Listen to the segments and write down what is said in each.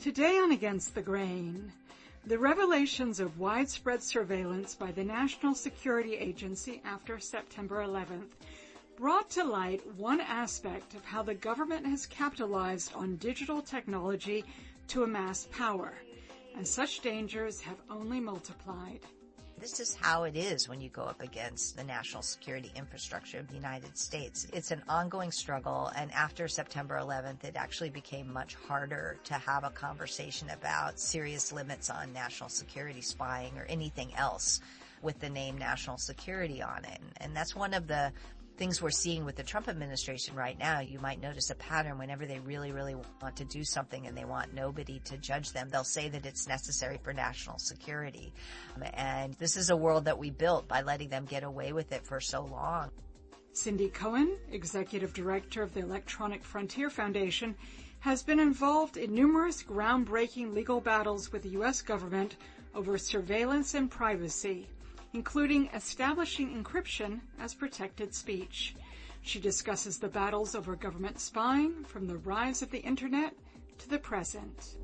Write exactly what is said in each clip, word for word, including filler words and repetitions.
Today on Against the Grain, the revelations of widespread surveillance by the National Security Agency after September eleventh brought to light one aspect of how the government has capitalized on digital technology to amass power, and such dangers have only multiplied. This is how it is when you go up against the national security infrastructure of the United States. It's an ongoing struggle, and after September eleventh, it actually became much harder to have a conversation about serious limits on national security spying or anything else with the name national security on it. And that's one of the things we're seeing with the Trump administration right now. You might notice a pattern whenever they really, really want to do something and they want nobody to judge them. They'll say that it's necessary for national security. And this is a world that we built by letting them get away with it for so long. Cindy Cohen, Executive Director of the Electronic Frontier Foundation, has been involved in numerous groundbreaking legal battles with the U S government over surveillance and privacy, including establishing encryption as protected speech. She discusses the battles over government spying from the rise of the Internet to the present.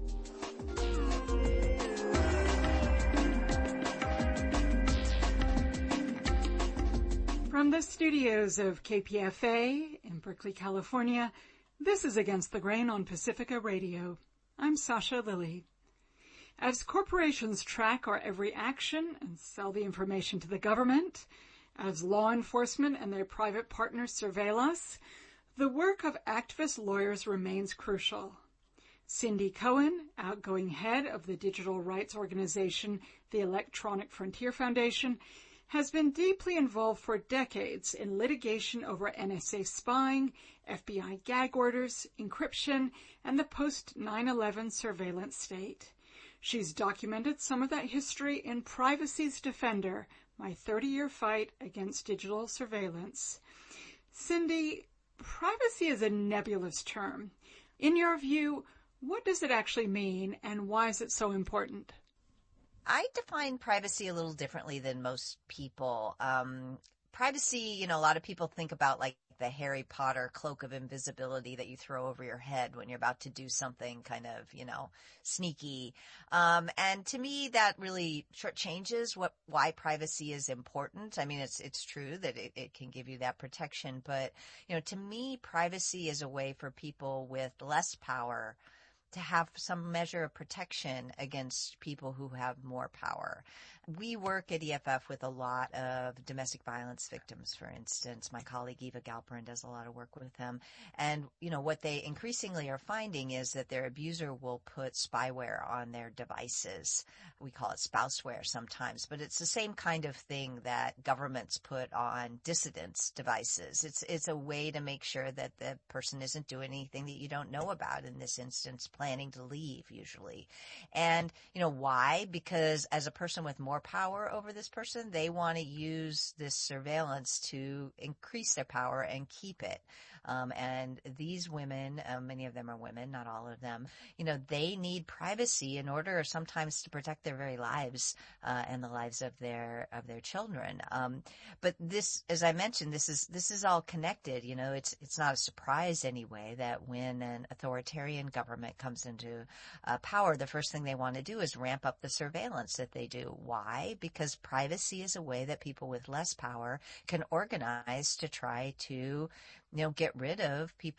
From the studios of K P F A in Berkeley, California, this is Against the Grain on Pacifica Radio. I'm Sasha Lilly. As corporations track our every action and sell the information to the government, as law enforcement and their private partners surveil us, the work of activist lawyers remains crucial. Cindy Cohen, outgoing head of the digital rights organization, the Electronic Frontier Foundation, has been deeply involved for decades in litigation over N S A spying, F B I gag orders, encryption, and the post nine eleven surveillance state. She's documented some of that history in Privacy's Defender, My thirty-Year Fight Against Digital Surveillance. Cindy, privacy is a nebulous term. In your view, what does it actually mean, and why is it so important? I define privacy a little differently than most people. Um, privacy, you know, a lot of people think about like the Harry Potter cloak of invisibility that you throw over your head when you're about to do something kind of, you know, sneaky. Um, and to me, that really shortchanges what, why privacy is important. I mean, it's, it's true that it, it can give you that protection, but, you know, to me, privacy is a way for people with less power to have some measure of protection against people who have more power. We work at E F F with a lot of domestic violence victims, for instance. My colleague Eva Galperin does a lot of work with them. And, you know, what they increasingly are finding is that their abuser will put spyware on their devices. We call it spouseware sometimes, but it's the same kind of thing that governments put on dissidents' devices. It's, it's a way to make sure that the person isn't doing anything that you don't know about, in this instance, planning to leave usually. And, you know, why? Because as a person with more power over this person, they want to use this surveillance to increase their power and keep it. Um, and these women, uh, many of them are women, not all of them, you know, they need privacy in order sometimes to protect their very lives, uh, and the lives of their, of their children. Um, but this, as I mentioned, this is, this is all connected. You know, it's, it's not a surprise anyway that when an authoritarian government comes into uh, power, the first thing they want to do is ramp up the surveillance that they do. Why? Because privacy is a way that people with less power can organize to try to, you know, get rid of people